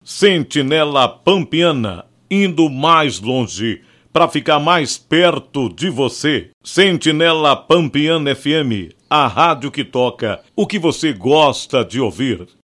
Sentinela Pampiana, indo mais longe para ficar mais perto de você. Sentinela Pampiana FM, a rádio que toca o que você gosta de ouvir.